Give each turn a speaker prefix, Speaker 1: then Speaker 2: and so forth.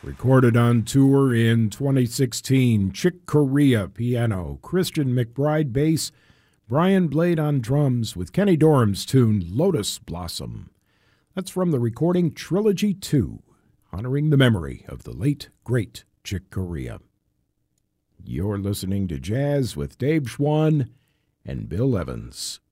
Speaker 1: Recorded on tour in 2016, Chick Corea piano, Christian McBride bass, Brian Blade on drums with Kenny Dorham's tune Lotus Blossom. That's from the recording Trilogy 2, honoring the memory of the late, great Chick Corea. You're listening to Jazz with Dave Schwann and Bill Evans.